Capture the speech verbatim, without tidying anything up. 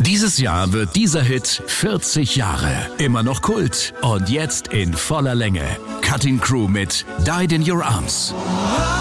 Dieses Jahr wird dieser Hit vierzig Jahre. Immer noch Kult und jetzt in voller Länge. Cutting Crew mit Died in Your Arms.